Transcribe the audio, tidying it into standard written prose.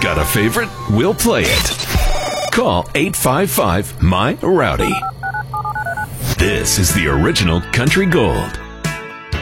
Got a favorite? We'll play it. Call 855-MY-ROWDY. This is the original Country Gold.